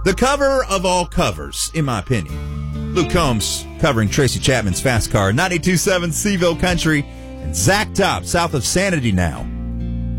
The cover of all covers, in my opinion. Luke Combs covering Tracy Chapman's Fast Car, 92.7 Seville Country, and Zach Top, south of Sanity now.